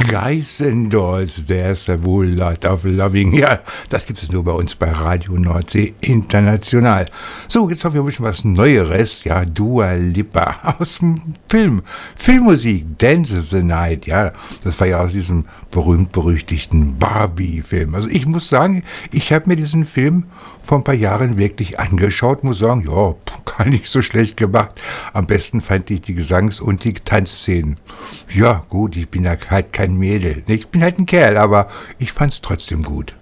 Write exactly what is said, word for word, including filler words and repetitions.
Guys and Dolls, there's a whole lot of loving. Ja, das gibt es nur bei uns bei Radio Nordsee International. So, jetzt haben wir schon was Neueres. Ja, Dua Lipa aus dem Film. Filmmusik, Dance of the Night. Ja, das war ja aus diesem berühmt-berüchtigten Barbie-Film. Also ich muss sagen, ich habe mir diesen Film vor ein paar Jahren wirklich angeschaut. Muss sagen, ja, gar nicht so schlecht gemacht. Am besten fand ich die Gesangs- und die Tanzszenen. Ja, gut, ich bin ja halt kein Mädel. Ich bin halt ein Kerl, aber ich fand's trotzdem gut.